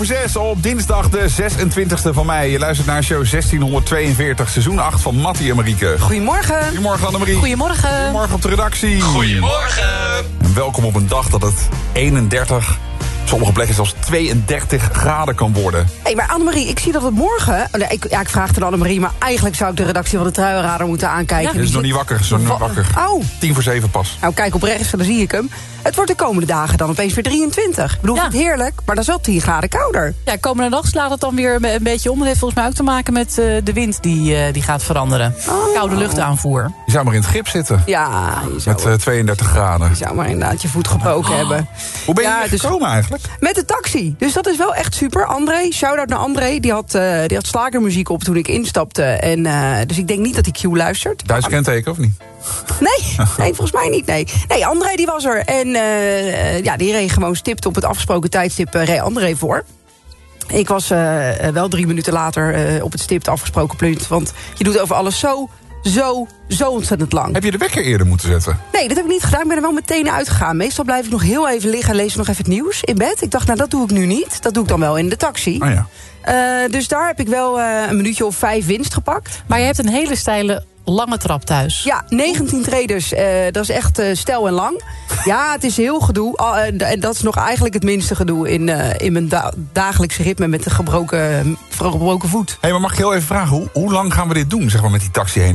6 op dinsdag de 26e van mei. Je luistert naar show 1642, seizoen 8 van Mattie en Marieke. Goedemorgen. Goedemorgen Annemarie. Goedemorgen. Goedemorgen op de redactie. Goedemorgen. En welkom op een dag dat het 31, sommige plekken zelfs 32 graden kan worden. Hey, maar Annemarie, ik zie dat het morgen... Ik vraag het aan Annemarie, maar eigenlijk zou ik de redactie van de Truienradar moeten aankijken. Ja, is nog niet wakker, is nog niet wakker. Oh. 7:10 pas. Nou, kijk op rechts, dan zie ik hem. Het wordt de komende dagen dan opeens weer 23. Ik bedoel, het heerlijk, maar dat is wel 10 graden kouder. Ja, komende nacht slaat het dan weer een beetje om. Het heeft volgens mij ook te maken met de wind die gaat veranderen. Koude luchtaanvoer. Je zou maar in het grip zitten. Ja, je zou, Met 32 graden. je zou maar inderdaad je voet gebroken hebben. Hoe ben je hier gekomen eigenlijk? Met de taxi. Dus dat is wel echt super. André, shout-out naar André. Die had slagermuziek op toen ik instapte. En, dus ik denk niet dat hij Q luistert. Duits kenteken of niet? Nee, volgens mij niet, nee. André die was er. En die reed gewoon stipt op het afgesproken tijdstip reed André voor. Ik was wel 3 minuten later op het stipt afgesproken punt. Want je doet over alles zo ontzettend lang. Heb je de wekker eerder moeten zetten? Nee, dat heb ik niet gedaan. Ik ben er wel meteen uitgegaan. Meestal blijf ik nog heel even liggen en lees nog even het nieuws in bed. Ik dacht, nou, dat doe ik nu niet. Dat doe ik dan wel in de taxi. Oh ja. Dus daar heb ik wel een minuutje of 5 winst gepakt. Maar je hebt een hele steile lange trap thuis. Ja, 19 traders. Dat is echt steil en lang. Ja, het is heel gedoe. En dat is nog eigenlijk het minste gedoe in mijn dagelijkse ritme met de gebroken voet. Hey, maar mag ik heel even vragen, hoe lang gaan we dit doen, zeg maar, met die taxi heen?